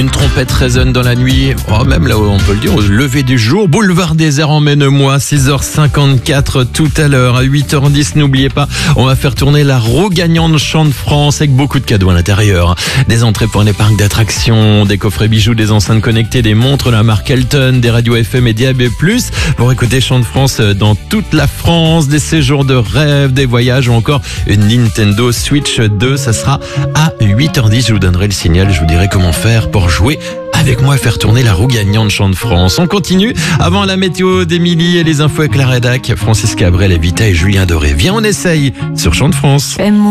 Une trompette résonne dans la nuit. Oh, même là, on peut le dire, au lever du jour. Boulevard des Airs, emmène-moi. 6h54 tout à l'heure. À 8h10, n'oubliez pas, on va faire tourner la roue gagnante Chant de France avec beaucoup de cadeaux à l'intérieur. Des entrées pour les parcs d'attractions, des coffrets bijoux, des enceintes connectées, des montres, la marque Elton, des radios FM et DAB+, pour écouter Chant de France dans toute la France, des séjours de rêve, des voyages ou encore une Nintendo Switch 2. Ça sera à 8h10. Je vous donnerai le signal, je vous dirai comment faire pour jouer avec moi et faire tourner la roue gagnante Chant de France. On continue avant la météo d'Émilie et les infos avec la rédac, Francis Cabrel, Evita et Julien Doré. Viens, on essaye sur Chant de France.